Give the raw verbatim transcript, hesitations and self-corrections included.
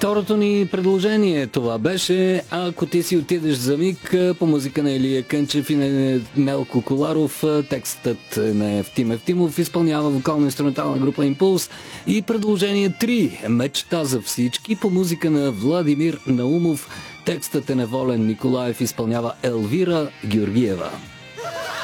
Второто ни предложение това беше "Ако ти си отидеш за миг" по музика на Илия Кънчев и на Нелко Коларов. Текстът на Евтим Евтимов изпълнява вокално-инструментална група Импулс. И предложение три "Мечта за всички" по музика на Владимир Наумов. Текстът е на Волен Николаев, изпълнява Елвира Георгиева.